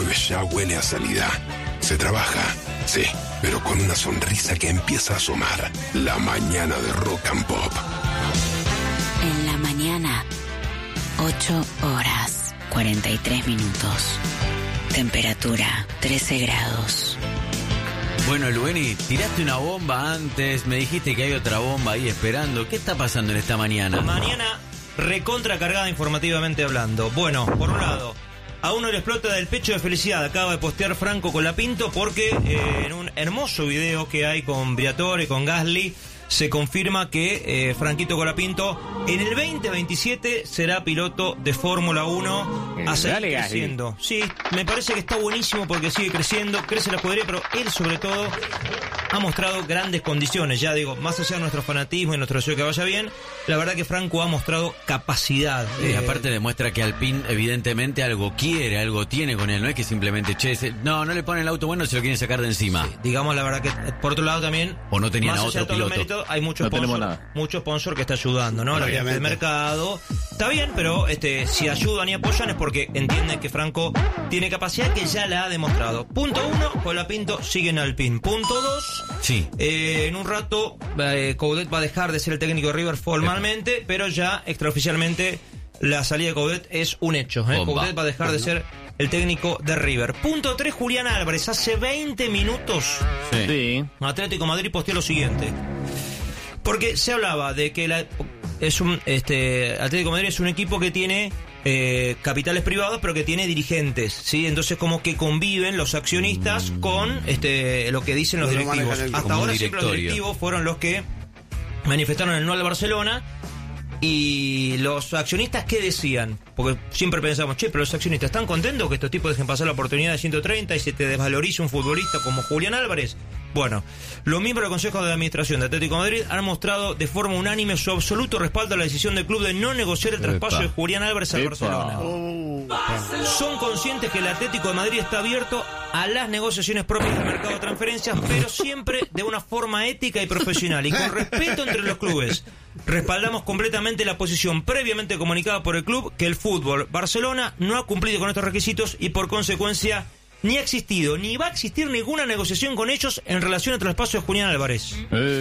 jueves ya huele a salida. Se trabaja, sí, pero con una sonrisa que empieza a asomar. La mañana de Rock and Pop. En la mañana, 8 horas, 43 minutos. Temperatura, 13 grados. Bueno, Lueni, tiraste una bomba antes, me dijiste que hay otra bomba ahí esperando. ¿Qué está pasando en esta mañana? Mañana recontra cargada informativamente hablando. Bueno, por un lado, a uno le explota del pecho de felicidad. Acaba de postear Franco Colapinto porque en un hermoso video que hay con Briatore, con Gasly, se confirma que Franquito Colapinto en el 2027 será piloto de Fórmula 1 a seguir creciendo. Sí, me parece que está buenísimo porque sigue creciendo, crece la escudería, pero él sobre todo ha mostrado grandes condiciones. Ya digo, más allá de nuestro fanatismo y nuestro deseo que vaya bien, la verdad que Franco ha mostrado capacidad. Aparte demuestra que Alpine evidentemente algo quiere, algo tiene con él. No es que simplemente, no le ponen el auto bueno, se lo quieren sacar de encima. Sí, digamos la verdad que por otro lado también, o no tenían a otro piloto. Méritos, hay mucho sponsor que está ayudando, ¿no? La gente del mercado. Está bien, pero si ayudan y apoyan es porque entienden que Franco tiene capacidad, que ya la ha demostrado. Punto 1, Colapinto sigue en Alpine. Punto 2, sí. En un rato Coudet va a dejar de ser el técnico de River formalmente, pero ya extraoficialmente la salida de Coudet es un hecho. Coudet va a dejar de ser el técnico de River. Punto 3, Julián Álvarez. Hace 20 minutos Atlético de Madrid posteó lo siguiente. Porque se hablaba de que Atlético de Madrid es un equipo que tiene capitales privados, pero que tiene dirigentes, ¿sí? Entonces como que conviven los accionistas con lo que dicen los directivos. Hasta ahora siempre los directivos fueron los que manifestaron el no al Barcelona. Y los accionistas, ¿qué decían? Porque siempre pensamos, pero los accionistas ¿están contentos que estos tipos dejen pasar la oportunidad de 130 y se te desvalorice un futbolista como Julián Álvarez? Bueno, los miembros del Consejo de Administración de Atlético de Madrid han mostrado de forma unánime su absoluto respaldo a la decisión del club de no negociar el traspaso de Julián Álvarez al Barcelona. Son conscientes que el Atlético de Madrid está abierto a las negociaciones propias del mercado de transferencias, pero siempre de una forma ética y profesional y con respeto entre los clubes. Respaldamos completamente la posición previamente comunicada por el club que el Fútbol Barcelona no ha cumplido con estos requisitos y por consecuencia ni ha existido ni va a existir ninguna negociación con ellos en relación al traspaso de Julián Álvarez.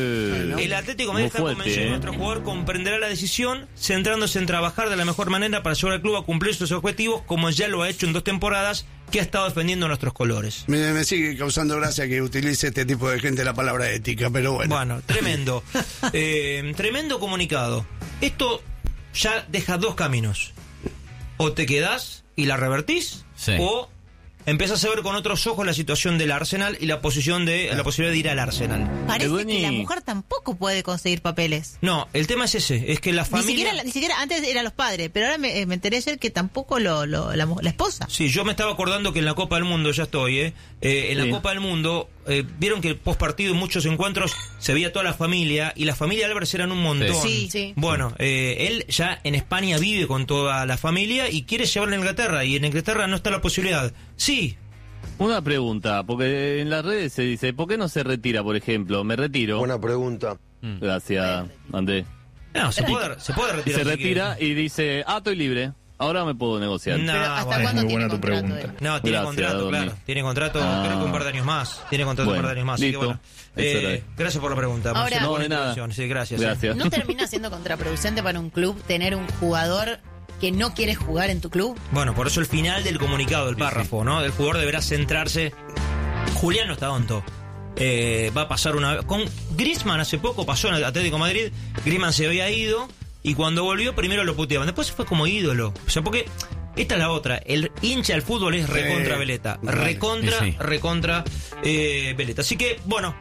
El Atlético de Madrid está convencido que nuestro jugador comprenderá la decisión, centrándose en trabajar de la mejor manera para llevar al club a cumplir sus objetivos, como ya lo ha hecho en 2 temporadas, que ha estado defendiendo nuestros colores. Me sigue causando gracia que utilice este tipo de gente la palabra ética, pero bueno. Bueno, tremendo. Tremendo comunicado. Esto ya deja 2 caminos. O te quedás y la revertís, o empezás a ver con otros ojos la situación del Arsenal y la posición de la posibilidad de ir al Arsenal. Parece que la mujer tampoco puede conseguir papeles. No, el tema es ese, es que la familia... Ni siquiera antes eran los padres, pero ahora me enteré ayer que tampoco la esposa. Sí, yo me estaba acordando que en la Copa del Mundo, ya estoy, en la Copa del Mundo, vieron que post partido en muchos encuentros se veía toda la familia, y la familia de Álvarez eran un montón. Sí. Bueno, él ya en España vive con toda la familia y quiere llevarla a Inglaterra, y en Inglaterra no está la posibilidad. Sí. Una pregunta, porque en las redes se dice, ¿por qué no se retira, por ejemplo? Me retiro. Buena pregunta. Gracias, Andrés. No, se puede retirar. Se retira y dice, estoy libre, ahora me puedo negociar. No, ¿hasta cuándo tiene contrato? No, tiene contrato, claro. Tiene contrato, creo que un par de años más. Tiene contrato un par de años más. Listo. Así que bueno. Gracias por la pregunta. Ahora, no, de nada. Sí, gracias. ¿No termina siendo contraproducente para un club tener un jugador que no quiere jugar en tu club? Bueno, por eso el final del comunicado, del párrafo, ¿no? El jugador deberá centrarse. Julián no está tonto. Va a pasar una vez. Con Griezmann hace poco pasó en el Atlético de Madrid. Griezmann se había ido y cuando volvió primero lo puteaban. Después fue como ídolo. O sea, porque esta es la otra. El hincha del fútbol es recontra Veleta. Recontra Veleta. Así que, bueno,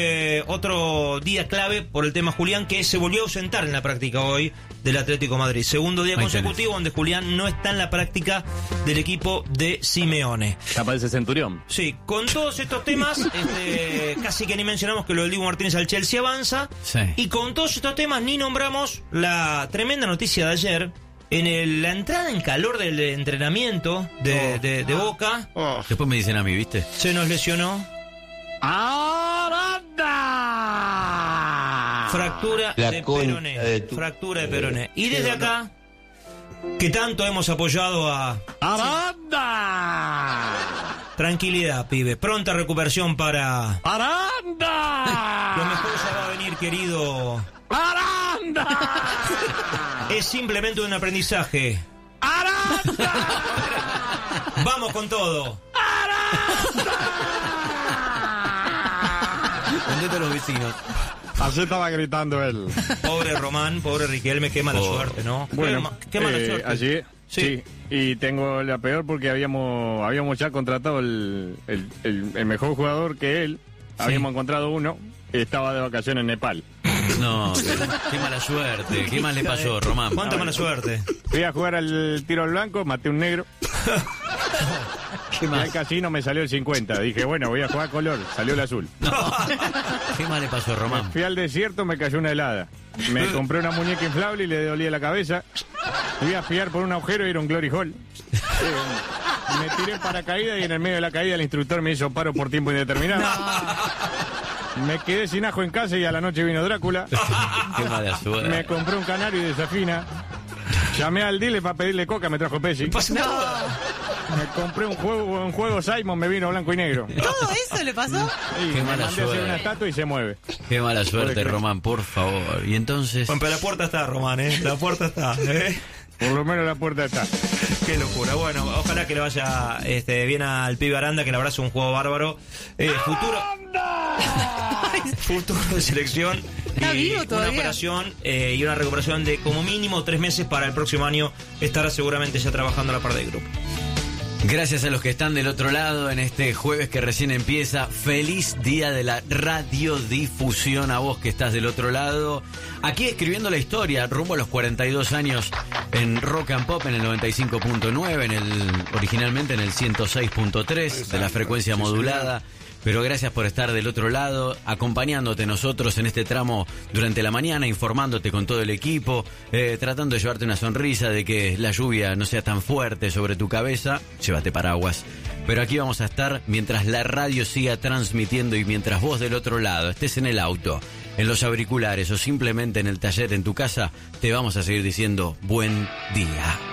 otro día clave por el tema Julián, que se volvió a ausentar en la práctica hoy del Atlético de Madrid. Segundo día consecutivo donde Julián no está en la práctica del equipo de Simeone. Capaz ese Centurión. Sí, con todos estos temas, casi que ni mencionamos que lo del Dibu Martínez al Chelsea avanza. Sí. Y con todos estos temas ni nombramos la tremenda noticia de ayer. En la entrada en calor del entrenamiento de Boca. Después me dicen a mí, ¿viste? Se nos lesionó. Fractura de peroné. Fractura de peroné. Y desde acá, que tanto hemos apoyado a... ¡Aranda! Tranquilidad, pibe. Pronta recuperación para... ¡Aranda! Lo mejor ya va a venir, querido. ¡Aranda! Es simplemente un aprendizaje. ¡Aranda! Vamos con todo. Contento a los vecinos. Así estaba gritando él. Pobre Román, pobre Riquelme, qué mala suerte, ¿no? Bueno, qué mala suerte. allí, Sí. y tengo la peor porque habíamos ya contratado el mejor jugador que él. Sí. Habíamos encontrado uno y estaba de vacaciones en Nepal. No, qué mala suerte. ¿Qué más le pasó, Román? ¿Cuánta mala suerte? Fui a jugar al tiro al blanco, maté un negro. ¿Qué Y más? al casino me salió el 50. Dije, bueno, voy a jugar color. Salió el azul. ¿Qué más le pasó, Román? Fui al desierto, me cayó una helada. Me compré una muñeca inflable y le dolía la cabeza. Fui a espiar por un agujero y era un glory hole. Me tiré en paracaídas y en el medio de la caída el instructor me hizo paro por tiempo indeterminado. Me quedé sin ajo en casa y a la noche vino Drácula. Qué mala suerte. Me compré un canario y desafina. Llamé al dealer para pedirle coca, me trajo Pepsi. Me compré un juego Simon, me vino blanco y negro. ¿Todo eso le pasó? Y Qué me mala mandé a hacer suerte. una estatua y se mueve. Qué mala suerte, creer. Román, por favor. Y entonces... Bueno, pero la puerta está, Román, ¿eh? La puerta está, ¿eh? Por lo menos la puerta está. Qué locura. Bueno, ojalá que le vaya bien al pibe Aranda, que la verdad es un juego bárbaro. Futuro de selección. Está Y vivo una todavía. operación y una recuperación de como mínimo 3 meses para el próximo año. Estará seguramente ya trabajando a la par del grupo. Gracias a los que están del otro lado en este jueves que recién empieza. Feliz día de la radiodifusión a vos que estás del otro lado. Aquí escribiendo la historia, rumbo a los 42 años en Rock and Pop en el 95.9, originalmente en el 106.3 de la frecuencia modulada. Pero gracias por estar del otro lado, acompañándote nosotros en este tramo durante la mañana, informándote con todo el equipo, tratando de llevarte una sonrisa, de que la lluvia no sea tan fuerte sobre tu cabeza. Llévate paraguas. Pero aquí vamos a estar mientras la radio siga transmitiendo y mientras vos del otro lado estés en el auto, en los auriculares o simplemente en el taller en tu casa, te vamos a seguir diciendo buen día.